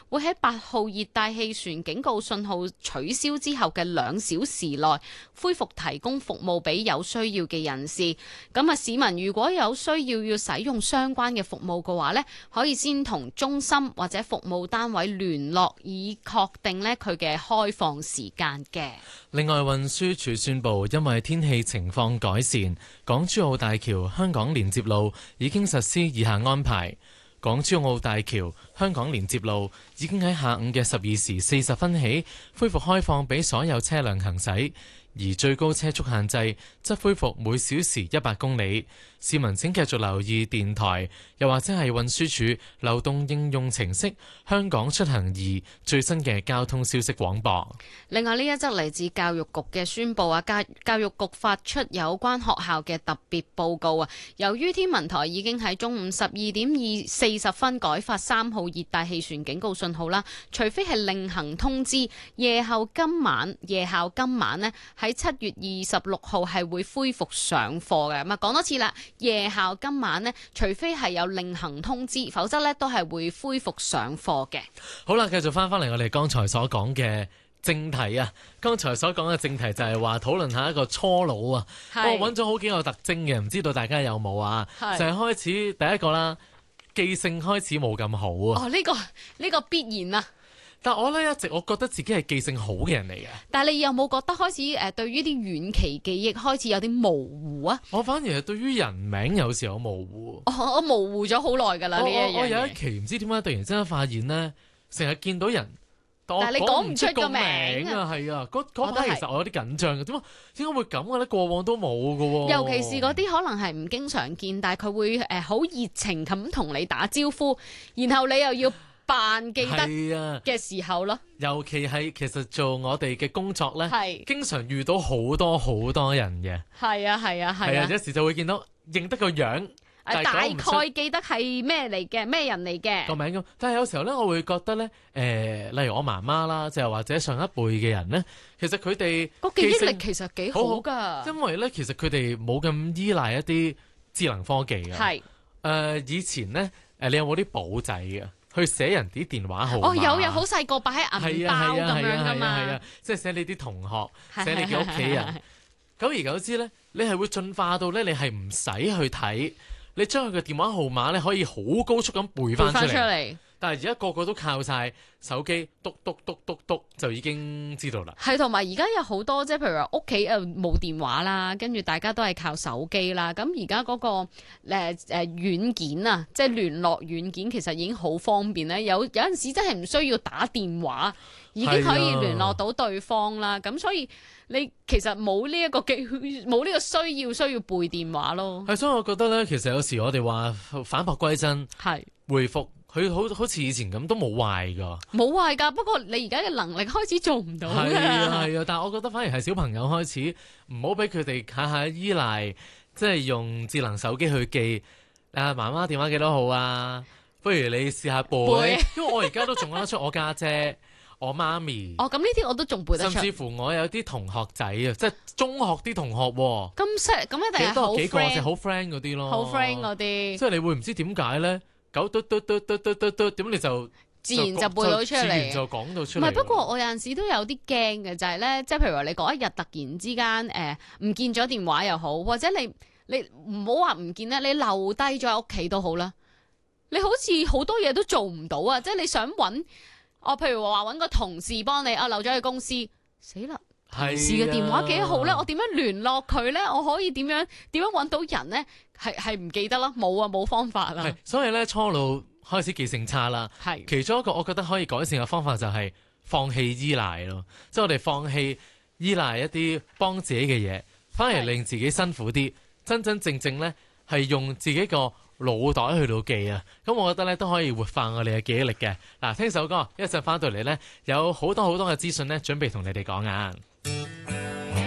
會喺8號熱帶氣旋警告信號取消之後嘅2小時內恢復提供服務俾有需要嘅人士。咁啊，市民如果有需要使用相關嘅服務嘅話呢，可以先同中心或者服務單位聯絡，以確定呢佢嘅開放時間嘅。 另外，運輸署宣布，因為天氣情況改善，港珠澳大橋香港連接路已經實施以下安排。港珠澳大橋香港連接路已經喺下午嘅12時40分起恢復開放俾所有車輛行駛，而最高車速限制則恢復每小時100公里。市民請繼續留意電台，又或者係運輸署流動應用程式《香港出行易》最新嘅交通消息廣播。 另外呢一則嚟自教育局嘅宣佈啊，教育局發出有關學校嘅特別報告啊。由於天文台已經喺中午12點40分改發3號熱帶氣旋警告信號啦，除非係另行通知，夜校今晚呢喺7月26號係會恢復上課嘅。咁啊，講多次啦。夜校今晚呢，除非係有另行通知，否則呢都係會恢復上課嘅。 好啦，繼續翻嚟我哋剛才所講嘅正題啊！剛才所講嘅正題就係話討論下一個初老啊。我揾咗好幾個特徵嘅，唔知道大家有冇啊？就係開始第一個啦，記性開始冇咁好啊。 哦，呢個必然啊！ 但我咧一直我覺得自己係記性好嘅人嚟嘅。 但係你有冇覺得開始對於啲遠期記憶開始有啲模糊啊？我反而係對於人名有時候模糊。 我模糊咗好耐㗎啦呢一樣嘢。 我有一期唔知點解突然之間發現呢，成日見到人， 但係你講唔出個名啊。係啊，嗰排其實我有啲緊張嘅。點解會咁嘅咧？過往都冇㗎喎。 尤其是嗰啲可能係唔經常見，但係佢會好熱情咁同你打招呼，然後你又要扮記得嘅時候咯， 尤其係其實做我哋嘅工作呢，經常遇到好多人嘅。係啊，有時就會見到認得個樣， 大概記得係咩嚟嘅，咩人嚟嘅個名咁。但係有時候呢，我會覺得呢，例如我媽媽啦，就或者上一輩嘅人呢，其實佢哋個記憶力其實幾好㗎， 因為呢，其實佢哋冇咁依賴一啲智能科技嘅。以前呢，你有冇啲簿仔嘅？去寫人啲電話號碼。 有好細個擺喺銀包咁樣噶嘛， 即係寫你啲同學，寫你嘅屋企人。久而久之呢，你係會進化到呢，你係唔使去睇，你將佢嘅電話號碼呢，可以好高速咁背翻出嚟。但係而家個個都靠晒手機，篤就已經知道啦。係， 同埋而家有好多即係譬如話屋企冇電話啦，跟住大家都係靠手機啦。咁而家嗰個軟件啊，即係聯絡軟件，其實已經好方便咧。有陣時真係唔需要打電話，已經可以聯絡到對方啦。咁所以你其實冇呢一個冇呢個需要背電話咯。 係，所以我覺得咧，其實有時我哋話返璞歸真，回復。佢好似以前咁都冇壞㗎， 冇壞㗎。不過你而家嘅能力開始做唔到㗎。 係啊，但係我覺得反而係小朋友開始唔好俾佢哋下下依賴，即係用智能手機去記媽媽電話幾多號啊？不如你試下背，因為我而家都仲講得出我家姐、我媽咪。 咁呢啲我都仲背得出。 甚至乎我有啲同學仔啊，即係中學啲同學喎。 咁一定係好 friend， 好 friend 嗰啲咯。 好 friend 嗰啲， 即係你會唔知點解咧？點你就自然就背到出嚟， 自然就講到出嚟。 唔係，不過我有陣時都有啲驚嘅，就係咧，即係譬如話你嗰一日突然之間唔見咗電話又好，或者你唔好話唔見咧，你留低咗喺屋企都好啦。你好似好多嘢都做唔到啊！即係你想揾譬如話揾個同事幫你留咗喺公司，死啦！同事嘅電話幾號咧？我點樣聯絡佢咧？我可以點樣揾到人咧？係唔記得啦，冇方法啦。 所以咧，初老開始記性差啦。其中一個我覺得可以改善嘅方法就係放棄依賴咯，即係我哋放棄依賴一啲幫自己嘅嘢，反而令自己辛苦啲。真真正正咧係用自己個腦袋去到記啊。咁我覺得咧都可以活化我哋嘅記憶力嘅。嗱，聽首歌，一陣翻到嚟咧有好多嘅資訊咧，準備同你哋講啊。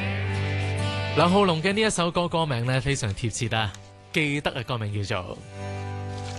梁浩龍嘅呢一首歌歌名咧非常貼切啊，記得嘅歌名叫做